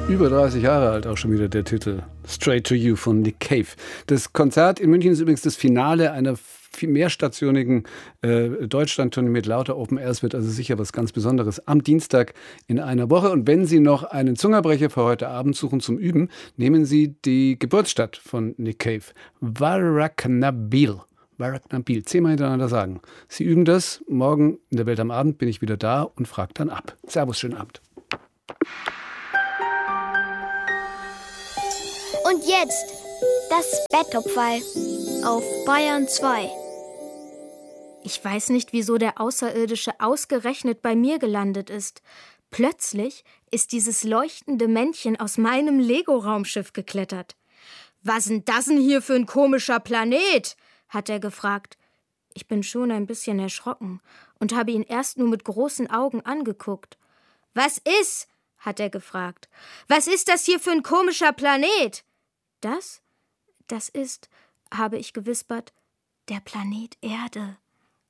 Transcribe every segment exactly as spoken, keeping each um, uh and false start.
Über dreißig Jahre alt auch schon wieder der Titel Straight to You von Nick Cave. Das Konzert in München ist übrigens das Finale einer viel mehrstationigen äh, Deutschland-Tournee mit lauter Open Airs, wird also sicher was ganz Besonderes am Dienstag in einer Woche. Und wenn Sie noch einen Zungerbrecher für heute Abend suchen zum Üben, nehmen Sie die Geburtsstadt von Nick Cave, Warracknabeal. Warracknabeal, zehnmal hintereinander sagen. Sie üben das, morgen in der Welt am Abend bin ich wieder da und frage dann ab. Servus, schönen Abend. Und jetzt das Betttopfall auf Bayern zwei. Ich weiß nicht, wieso der Außerirdische ausgerechnet bei mir gelandet ist. Plötzlich ist dieses leuchtende Männchen aus meinem Lego-Raumschiff geklettert. »Was denn das denn hier für ein komischer Planet?« hat er gefragt. Ich bin schon ein bisschen erschrocken und habe ihn erst nur mit großen Augen angeguckt. »Was ist?« hat er gefragt. »Was ist das hier für ein komischer Planet?« Das, das ist, habe ich gewispert, der Planet Erde.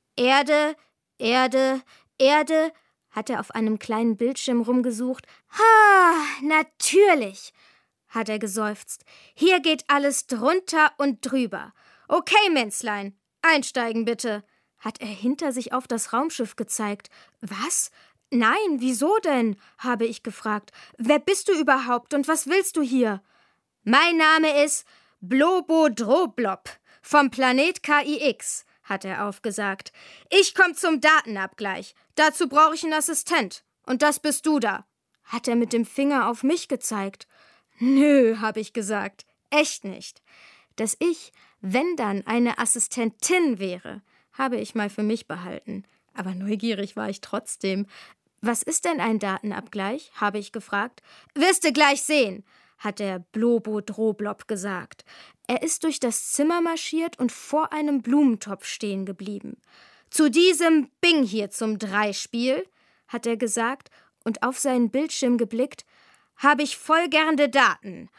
Erde, Erde, Erde, hat er auf einem kleinen Bildschirm rumgesucht. Ha, natürlich, hat er geseufzt. Hier geht alles drunter und drüber. Okay, Mänzlein, einsteigen bitte, hat er hinter sich auf das Raumschiff gezeigt. Was? Nein, wieso denn? habe ich gefragt. Wer bist du überhaupt und was willst du hier? Mein Name ist Blobodroblob vom Planet K I X, hat er aufgesagt. Ich komme zum Datenabgleich. Dazu brauche ich einen Assistent. Und das bist du da. Hat er mit dem Finger auf mich gezeigt. Nö, habe ich gesagt. Echt nicht. Dass ich, wenn dann, eine Assistentin wäre, habe ich mal für mich behalten. Aber neugierig war ich trotzdem. Was ist denn ein Datenabgleich? habe ich gefragt. Wirst du gleich sehen, hat der Blobodroblob gesagt. Er ist durch das Zimmer marschiert und vor einem Blumentopf stehen geblieben. Zu diesem Bing hier zum Dreispiel, hat er gesagt und auf seinen Bildschirm geblickt, habe ich voll gerne Daten.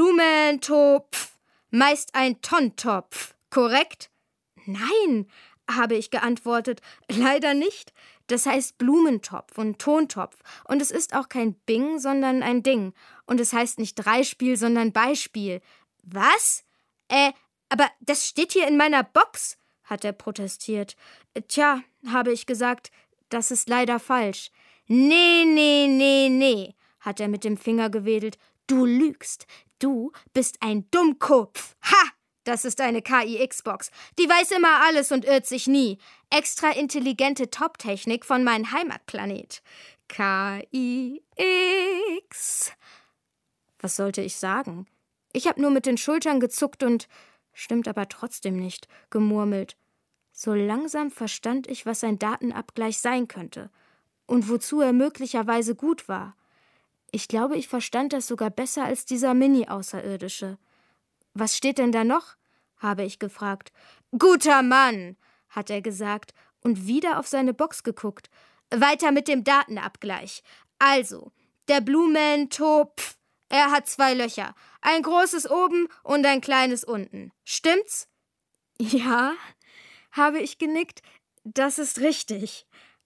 Blumentopf, meist ein Tontopf, korrekt? Nein, habe ich geantwortet, leider nicht. Das heißt Blumentopf und Tontopf. Und es ist auch kein Bing, sondern ein Ding. Und es heißt nicht Dreispiel, sondern Beispiel. Was? Äh, aber das steht hier in meiner Box, hat er protestiert. Tja, habe ich gesagt, das ist leider falsch. Nee, nee, nee, nee, hat er mit dem Finger gewedelt. Du lügst. Du bist ein Dummkopf. Ha! Das ist eine K I X-Box. Die weiß immer alles und irrt sich nie. Extra intelligente Top-Technik von meinem Heimatplanet. K I X. Was sollte ich sagen? Ich habe nur mit den Schultern gezuckt und, stimmt aber trotzdem nicht, gemurmelt. So langsam verstand ich, was ein Datenabgleich sein könnte und wozu er möglicherweise gut war. Ich glaube, ich verstand das sogar besser als dieser Mini-Außerirdische. »Was steht denn da noch?« habe ich gefragt. »Guter Mann«, hat er gesagt und wieder auf seine Box geguckt. »Weiter mit dem Datenabgleich. Also, der Blumentopf, er hat zwei Löcher. Ein großes oben und ein kleines unten. Stimmt's?« »Ja«, habe ich genickt. »Das ist richtig.«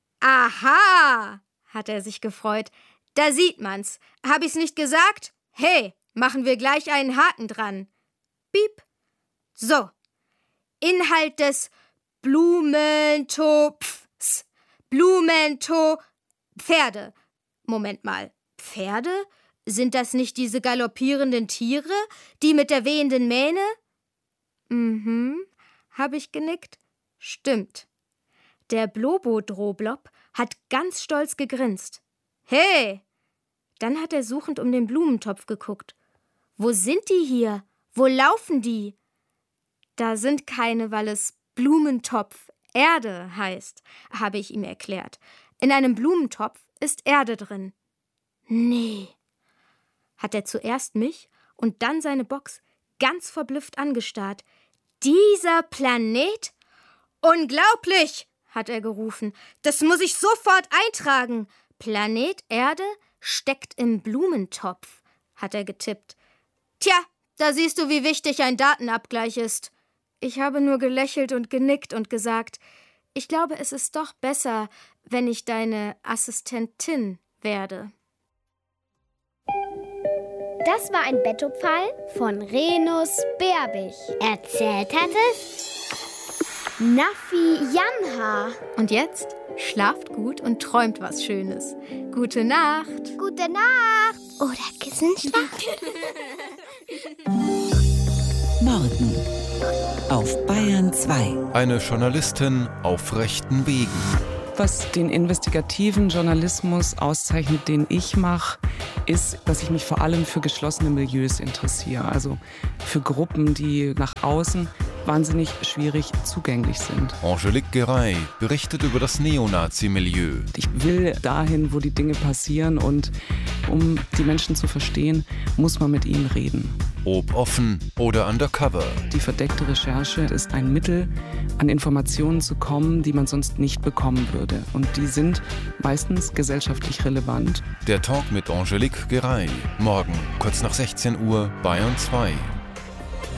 »Aha«, hat er sich gefreut. »Da sieht man's. Hab ich's nicht gesagt? Hey, machen wir gleich einen Haken dran.« Piep. So. Inhalt des Blumentopfs. Blumentopf. Pferde. Moment mal. Pferde? Sind das nicht diese galoppierenden Tiere? Die mit der wehenden Mähne? Mhm, habe ich genickt. Stimmt. Der Blobodroblob hat ganz stolz gegrinst. Hey! Dann hat er suchend um den Blumentopf geguckt. Wo sind die hier? Wo laufen die? Da sind keine, weil es Blumentopf Erde heißt, habe ich ihm erklärt. In einem Blumentopf ist Erde drin. Nee, hat er zuerst mich und dann seine Box ganz verblüfft angestarrt. Dieser Planet? Unglaublich, hat er gerufen. Das muss ich sofort eintragen. Planet Erde steckt im Blumentopf, hat er getippt. Tja, da siehst du, wie wichtig ein Datenabgleich ist. Ich habe nur gelächelt und genickt und gesagt, ich glaube, es ist doch besser, wenn ich deine Assistentin werde. Das war ein Bettopfall von Renus Berbig. Erzählt hat es Naffi Janha. Und jetzt schlaft gut und träumt was Schönes. Gute Nacht. Gute Nacht. Oder Kissenschlacht. Morgen auf Bayern zwei. Eine Journalistin auf rechten Wegen. Was den investigativen Journalismus auszeichnet, den ich mache, ist, dass ich mich vor allem für geschlossene Milieus interessiere. Also für Gruppen, die nach außen wahnsinnig schwierig zugänglich sind. Angelique Guérin berichtet über das Neonazi-Milieu. Ich will dahin, wo die Dinge passieren, und um die Menschen zu verstehen, muss man mit ihnen reden. Ob offen oder undercover. Die verdeckte Recherche ist ein Mittel, an Informationen zu kommen, die man sonst nicht bekommen würde. Und die sind meistens gesellschaftlich relevant. Der Talk mit Angelique Guérin. Morgen, kurz nach sechzehn Uhr, Bayern zwei.